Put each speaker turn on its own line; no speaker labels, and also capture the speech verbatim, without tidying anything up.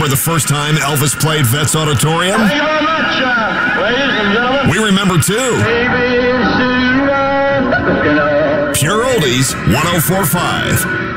the first time Elvis played Vets Auditorium?
Thank you very much, uh, ladies and gentlemen.
We remember too.
Baby, soon, uh,
Pure Oldies, one oh four point five.